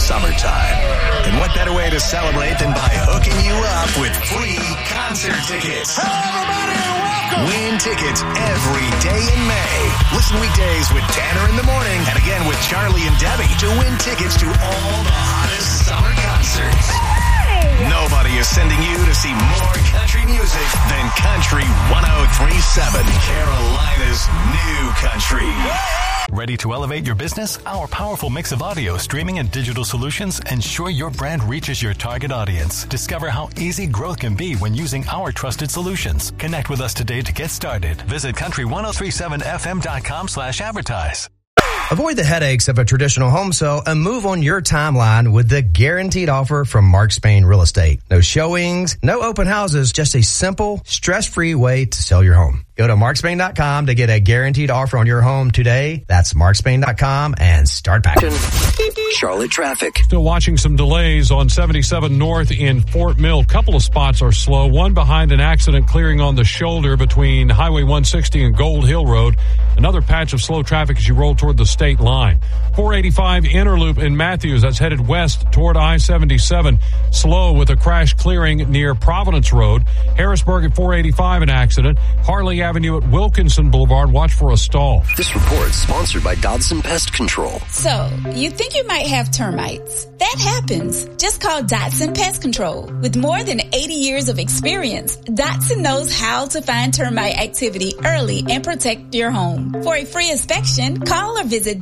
summertime. And what better way to celebrate than by hooking you up with free concert tickets? Hello, everybody, and welcome! Win tickets every day in May. Listen weekdays with Tanner in the morning and again with Charlie and Debbie to win tickets to all the hottest summer concerts. Hey! Nobody is sending you to see more country music than Country 103.7, Carolina's new country. Ready to elevate your business? Our powerful mix of audio, streaming, and digital solutions ensure your brand reaches your target audience. Discover how easy growth can be when using our trusted solutions. Connect with us today to get started. Visit country1037fm.com/advertise. Avoid the headaches of a traditional home sale and move on your timeline with the guaranteed offer from Mark Spain Real Estate. No showings, no open houses, just a simple, stress-free way to sell your home. Go to markspain.com to get a guaranteed offer on your home today. That's markspain.com and start packing. Charlotte traffic. Still watching some delays on 77 North in Fort Mill. Couple of spots are slow. One behind an accident clearing on the shoulder between Highway 160 and Gold Hill Road. Another patch of slow traffic as you roll toward the state line. 485 Interloop in Matthews. That's headed west toward I-77. Slow with a crash clearing near Providence Road. Harrisburg at 485 an accident. Harley Avenue at Wilkinson Boulevard. Watch for a stall. This report is sponsored by Dodson Pest Control. So, you think you might have termites. That happens. Just call Dodson Pest Control. With more than 80 years of experience, Dodson knows how to find termite activity early and protect your home. For a free inspection, call or visit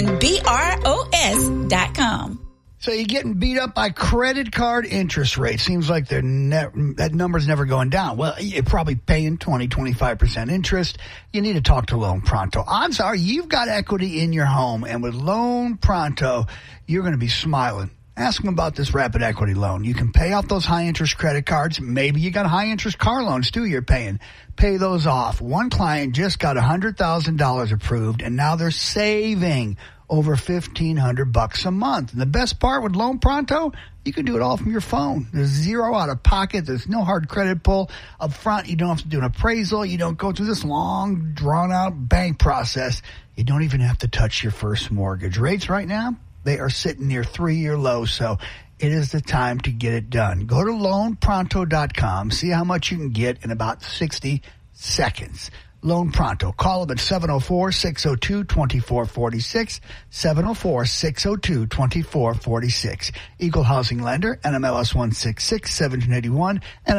DodsonBROS.com. So you're getting beat up by credit card interest rates. Seems like that number's never going down. Well, you're probably paying 20-25% interest. You need to talk to Loan Pronto. Odds are you've got equity in your home, and with Loan Pronto, you're going to be smiling. Ask them about this rapid equity loan. You can pay off those high-interest credit cards. Maybe you got high-interest car loans, too, you're paying. Pay those off. One client just got $100,000 approved, and now they're saving over $1,500 a month. And the best part with Loan Pronto, you can do it all from your phone. There's zero out of pocket. There's no hard credit pull up front. You don't have to do an appraisal. You don't go through this long, drawn-out bank process. You don't even have to touch your first mortgage. Rates right now, they are sitting near 3-year lows, so it is the time to get it done. Go to loanpronto.com. See how much you can get in about 60 seconds. Loan Pronto. Call them at 704-602-2446, 704-602-2446. Equal Housing Lender, NMLS 166-1781,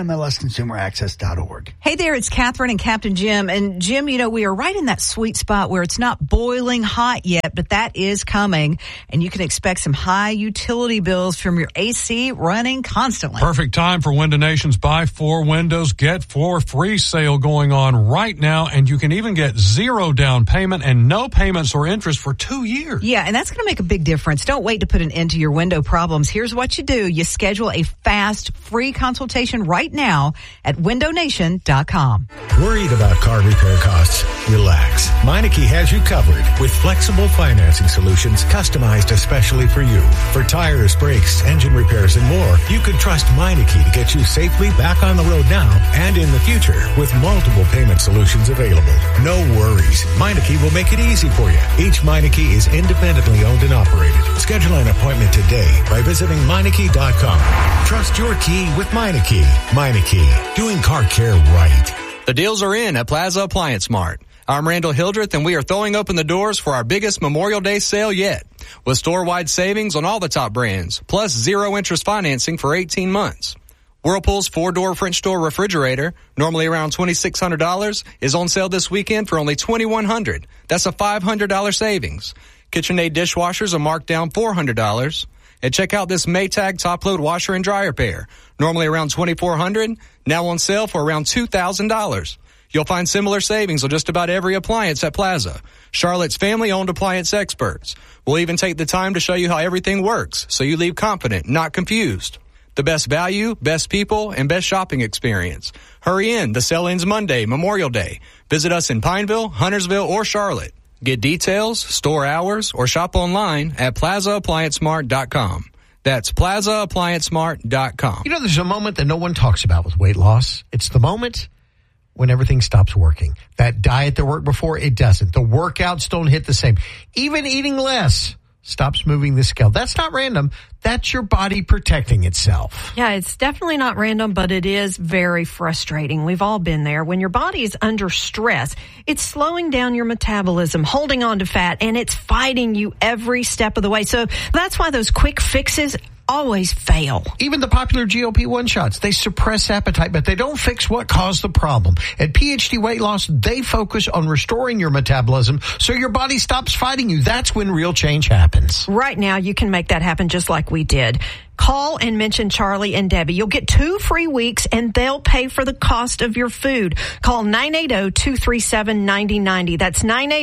NMLSConsumerAccess.org. Hey there, it's Catherine and Captain Jim. And Jim, you know, we are right in that sweet spot where it's not boiling hot yet, but that is coming. And you can expect some high utility bills from your AC running constantly. Perfect time for Window Nation's Buy 4 Windows, Get 4 free sale going on right now. And you can even get 0 down payment and no payments or interest for 2 years. Yeah, and that's going to make a big difference. Don't wait to put an end to your window problems. Here's what you do. You schedule a fast, free consultation right now at windownation.com. Worried about car repair costs? Relax. Meineke has you covered with flexible financing solutions customized especially for you. For tires, brakes, engine repairs, and more, you can trust Meineke to get you safely back on the road now and in the future with multiple payment solutions available. No worries. Meineke will make it easy for you. Each Meineke is independently owned and operated. Schedule an appointment today by visiting Meineke.com. Trust your key with Meineke. Meineke, doing car care right. The deals are in at Plaza Appliance Mart. I'm Randall Hildreth, and we are throwing open the doors for our biggest Memorial Day sale yet, with store-wide savings on all the top brands, plus 0 interest financing for 18 months. Whirlpool's 4-door French door refrigerator, normally around $2,600, is on sale this weekend for only $2,100. That's a $500 savings. KitchenAid dishwashers are marked down $400. And check out this Maytag top-load washer and dryer pair, normally around $2,400, now on sale for around $2,000. You'll find similar savings on just about every appliance at Plaza. Charlotte's family-owned appliance experts. We'll even take the time to show you how everything works, so you leave confident, not confused. The best value, best people, and best shopping experience. Hurry in. The sale ends Monday, Memorial Day. Visit us in Pineville, Huntersville, or Charlotte. Get details, store hours, or shop online at PlazaApplianceMart.com. That's PlazaApplianceMart.com. You know, there's a moment that no one talks about with weight loss. It's the moment when everything stops working. That diet that worked before, it doesn't. The workouts don't hit the same. Even eating less stops moving the scale. That's not random. That's your body protecting itself. Yeah, it's definitely not random, but it is very frustrating. We've all been there. When your body is under stress, it's slowing down your metabolism, holding on to fat, and it's fighting you every step of the way. So that's why those quick fixes always fail. Even the popular GLP-1 shots, they suppress appetite, but they don't fix what caused the problem. At PhD Weight Loss, they focus on restoring your metabolism so your body stops fighting you. That's when real change happens. Right now, you can make that happen just like we did. Call and mention Charlie and Debbie. You'll get 2 free weeks, and they'll pay for the cost of your food. Call 980-237-9090. That's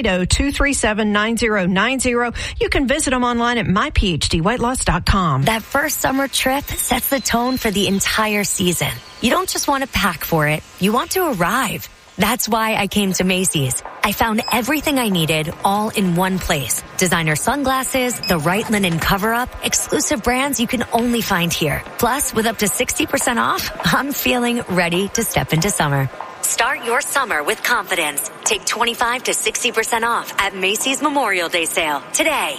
980-237-9090. You can visit them online at myphdweightloss.com. That first summer trip sets the tone for the entire season. You don't just want to pack for it. You want to arrive. That's why I came to Macy's. I found everything I needed all in one place. Designer sunglasses, the right linen cover-up, exclusive brands you can only find here. Plus, with up to 60% off, I'm feeling ready to step into summer. Start your summer with confidence. Take 25 to 60% off at Macy's Memorial Day sale today.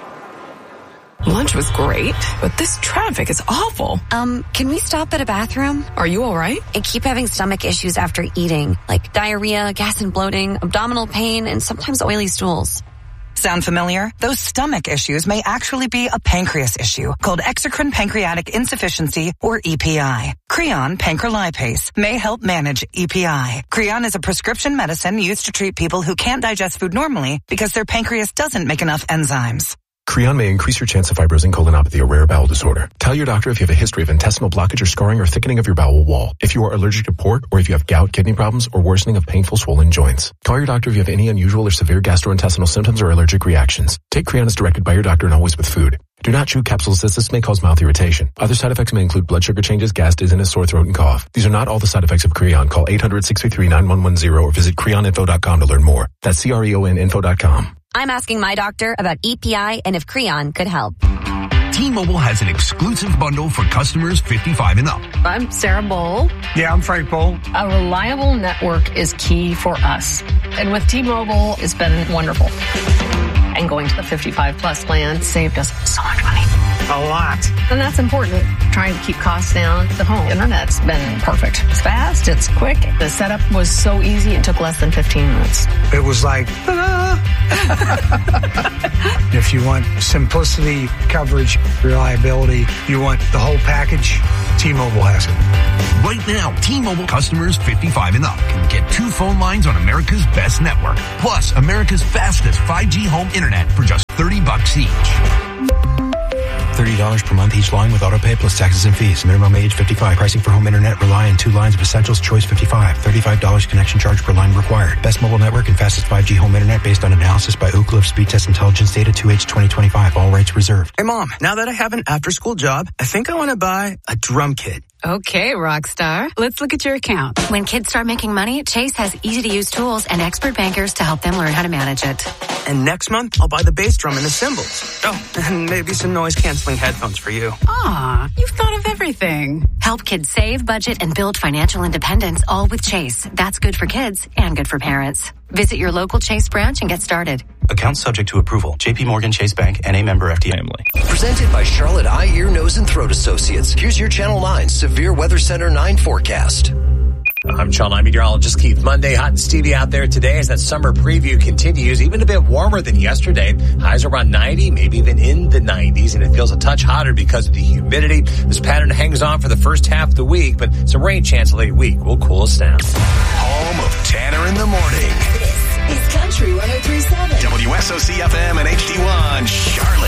Lunch was great, but this traffic is awful. Can we stop at a bathroom? Are you all right? I keep having stomach issues after eating, like diarrhea, gas and bloating, abdominal pain, and sometimes oily stools. Sound familiar? Those stomach issues may actually be a pancreas issue called exocrine pancreatic insufficiency, or EPI. Creon pancrelipase may help manage EPI. Creon is a prescription medicine used to treat people who can't digest food normally because their pancreas doesn't make enough enzymes. Creon may increase your chance of fibrosing colonopathy, a rare bowel disorder. Tell your doctor if you have a history of intestinal blockage or scarring or thickening of your bowel wall, if you are allergic to pork, or if you have gout, kidney problems, or worsening of painful swollen joints. Call your doctor if you have any unusual or severe gastrointestinal symptoms or allergic reactions. Take Creon as directed by your doctor and always with food. Do not chew capsules as this may cause mouth irritation. Other side effects may include blood sugar changes, gas, dizziness, sore throat, and cough. These are not all the side effects of Creon. Call 800-633-9110 or visit creoninfo.com to learn more. That's CREONinfo.com. I'm asking my doctor about EPI and if Creon could help. T-Mobile has an exclusive bundle for customers 55 and up. I'm Sarah Bowl. Yeah, I'm Frank Bowl. A reliable network is key for us. And with T-Mobile, it's been wonderful. And going to the 55 plus plan saved us so much money. A lot. And that's important. Trying to keep costs down. The home internet's been perfect. It's fast. It's quick. The setup was so easy. It took less than 15 minutes. It was like, ta-da! If you want simplicity, coverage, reliability, you want the whole package, T-Mobile has it. Right now, T-Mobile customers 55 and up can get 2 phone lines on America's best network, plus America's fastest 5G home internet for just $30 each. $30 per month each line with autopay plus taxes and fees. Minimum age 55. Pricing for home internet rely on 2 lines of essentials. Choice 55. $35 connection charge per line required. Best mobile network and fastest 5G home internet based on analysis by Ookla of Speed Test Intelligence data 2H 2025. All rates reserved. Hey Mom, now that I have an after-school job, I think I want to buy a drum kit. Okay, Rockstar. Let's look at your account. When kids start making money, Chase has easy-to-use tools and expert bankers to help them learn how to manage it. And next month, I'll buy the bass drum and the cymbals. Oh, and maybe some noise-canceling headphones for you. Aw, you've thought of everything. Help kids save, budget, and build financial independence, all with Chase. That's good for kids and good for parents. Visit your local Chase branch and get started. Account subject to approval. J.P. Morgan Chase Bank and a member FDIC. Presented by Charlotte Eye, Ear, Nose, and Throat Associates. Here's your Channel 9 Severe Weather Center 9 forecast. I'm Channel 9 meteorologist Keith. Monday, hot and steamy out there today as that summer preview continues, even a bit warmer than yesterday. Highs around 90, maybe even in the 90s, and it feels a touch hotter because of the humidity. This pattern hangs on for the first half of the week, but some rain chance late week will cool us down. Home of Tanner in the Morning. This is Country 103.7. WSOC FM and HD1, Charlotte.